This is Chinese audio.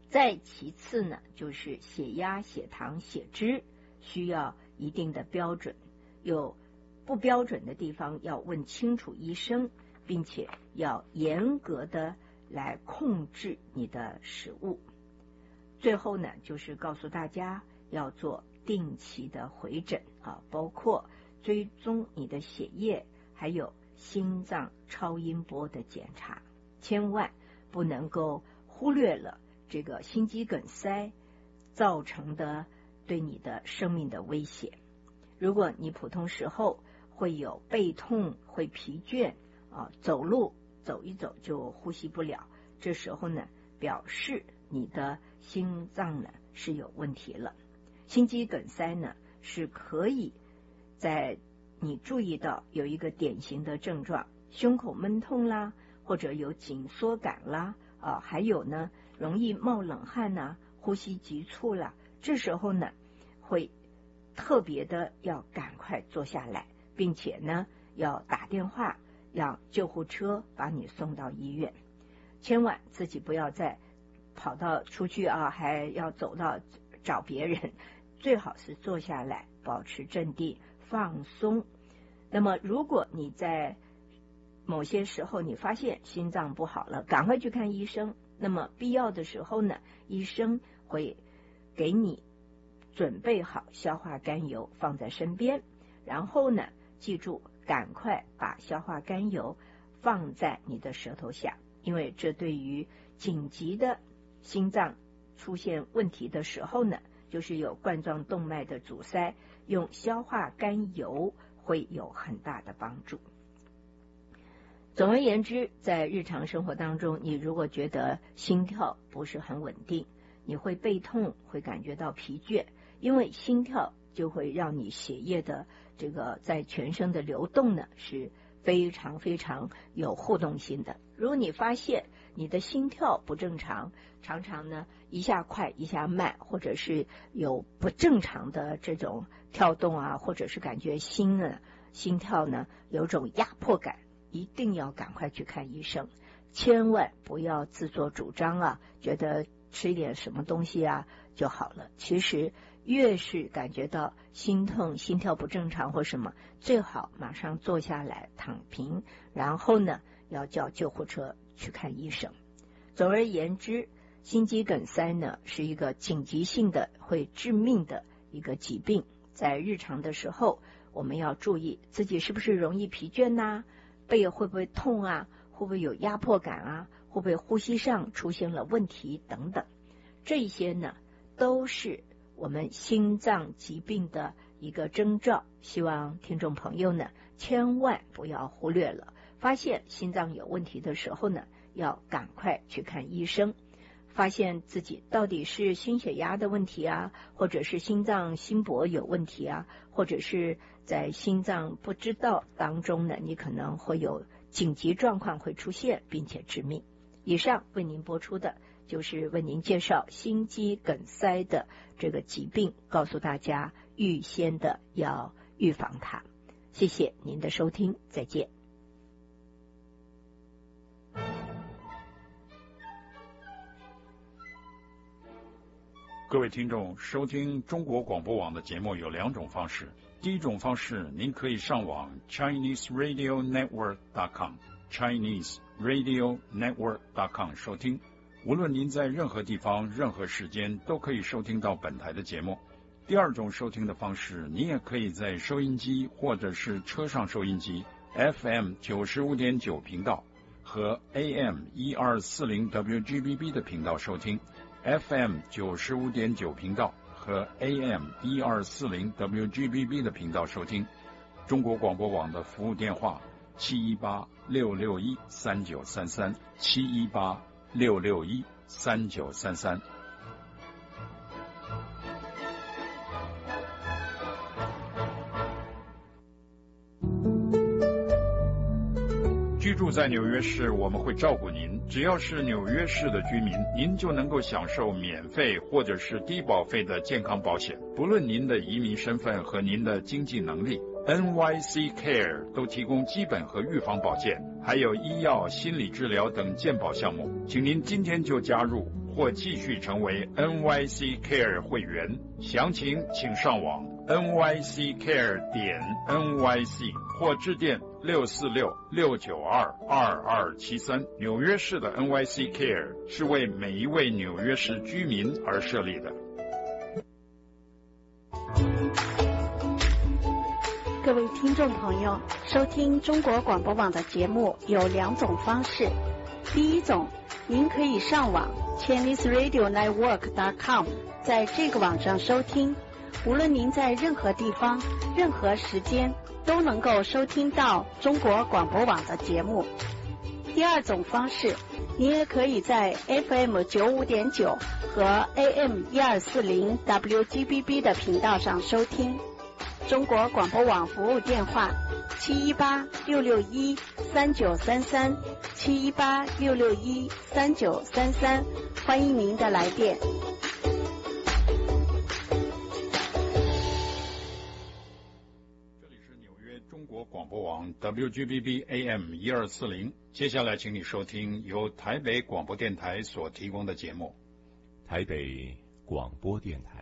再其次呢，就是血压、血糖、血脂需要一定的标准，有不标准的地方要问清楚医生，并且要严格的来控制你的食物。最后呢，就是告诉大家要做定期的回诊包括追踪你的血液，还有心脏超音波的检查，千万不能够忽略了这个心肌梗塞造成的对你的生命的威胁。如果你普通时候会有背痛、会疲倦走路走一走就呼吸不了，这时候呢，表示你的心脏呢是有问题了。心肌梗塞呢是可以在你注意到有一个典型的症状，胸口闷痛啦，或者有紧缩感啦还有呢容易冒冷汗呐，呼吸急促啦，这时候呢会特别的要赶快坐下来，并且呢要打电话让救护车把你送到医院。千万自己不要再跑到出去还要走到找别人，最好是坐下来保持镇定放松。那么如果你在某些时候你发现心脏不好了，赶快去看医生。那么必要的时候呢，医生会给你准备好消化甘油放在身边，然后呢记住赶快把消化甘油放在你的舌头下，因为这对于紧急的心脏出现问题的时候呢，就是有冠状动脉的阻塞，用消化甘油会有很大的帮助。总而言之，在日常生活当中，你如果觉得心跳不是很稳定，你会背痛，会感觉到疲倦，因为心跳就会让你血液的这个在全身的流动呢是非常非常有互动性的。如果你发现你的心跳不正常，常常呢一下快一下慢，或者是有不正常的这种跳动或者是感觉心跳呢有种压迫感，一定要赶快去看医生，千万不要自作主张觉得吃一点什么东西就好了。其实越是感觉到心痛、心跳不正常或什么，最好马上坐下来躺平，然后呢要叫救护车去看医生。总而言之，心肌梗塞呢是一个紧急性的会致命的一个疾病，在日常的时候我们要注意自己是不是容易疲倦背会不会痛会不会有压迫感会不会呼吸上出现了问题等等，这些呢都是我们心脏疾病的一个征兆，希望听众朋友呢千万不要忽略了，发现心脏有问题的时候呢要赶快去看医生，发现自己到底是心血压的问题或者是心脏心搏有问题或者是在心脏不知道当中呢你可能会有紧急状况会出现并且致命。以上为您播出的就是为您介绍心肌梗塞的这个疾病，告诉大家预先的要预防它。谢谢您的收听，再见。 各位听众，收听中国广播网的节目有两种方式。第一种方式，您可以上网 ChineseRadioNetwork.com ChineseRadioNetwork.com 收听，无论您在任何地方任何时间都可以收听到本台的节目。第二种收听的方式，您也可以在收音机或者是车上收音机 FM 95.9频道和 AM 1240 WGBB 的频道收听， FM 95.9频道和 AM 1240 WGBB 的频道收听。中国广播网的服务电话718-661-3933 718-661-3933。居住在纽约市，我们会照顾您。只要是纽约市的居民，您就能够享受免费或者是低保费的健康保险。不论您的移民身份和您的经济能力， NYC Care 都提供基本和预防保健，还有医药、心理治疗等健保项目。请您今天就加入， 或继续成为 NYC Care 会员。详情请上网 nyccare.nyc 或致电646-692-2273。纽约市的 NYC Care 是为每一位纽约市居民而设立的。 各位听众朋友，收听中国广播网的节目有2种方式。第一种，您可以上网 ChineseRadioNetwork.com， 在这个网上收听，无论您在任何地方、任何时间都能够收听到中国广播网的节目。第二种方式，您也可以在 FM95.9 和 AM1240 WGBB 的频道上收听。中国广播网服务电话718-661-3933 718-661-3933，欢迎您的来电。 这里是纽约中国广播网 WGBB AM1240，接下来请你收听由台北广播电台所提供的节目。 台北广播电台。